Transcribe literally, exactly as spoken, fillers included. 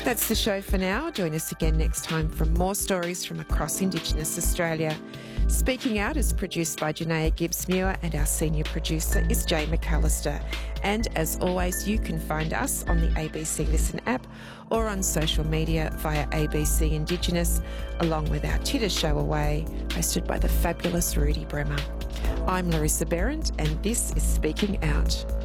That's the show for now. Join us again next time for more stories from across Indigenous Australia. Speaking Out is produced by Janaea Gibbs-Muir and our senior producer is Jay McAllister. And as always, you can find us on the A B C Listen app or on social media via A B C Indigenous, along with our Titter Show Away, hosted by the fabulous Rudy Bremer. I'm Larissa Behrendt and this is Speaking Out.